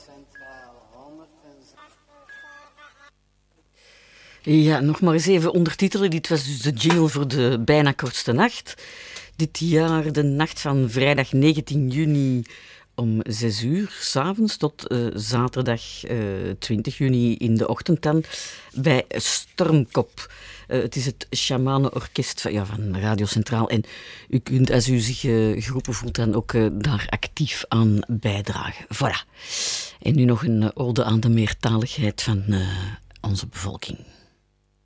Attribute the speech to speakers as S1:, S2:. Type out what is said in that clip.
S1: Ja, nog maar eens even ondertitelen. Dit was dus de jingle voor de bijna kortste nacht. Dit jaar de nacht van vrijdag 19 juni om 6 uur 's avonds tot zaterdag 20 juni in de ochtend dan bij Stormkop. Het is het Shamanenorkest van Radio Centraal. En u kunt, als u zich geroepen voelt, dan ook daar actief aan bijdragen. Voilà. En nu nog een ode aan de meertaligheid van onze bevolking.